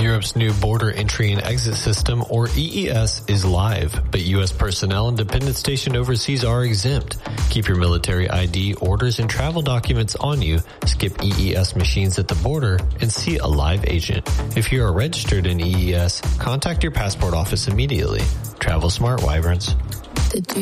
Europe's new border entry and exit system, or EES, is live, but U.S. personnel and dependents stationed overseas are exempt. Keep your military ID, orders, and travel documents on you, skip EES machines at the border, and see a live agent. If you are registered in EES, contact your passport office immediately. Travel smart, Wyverns.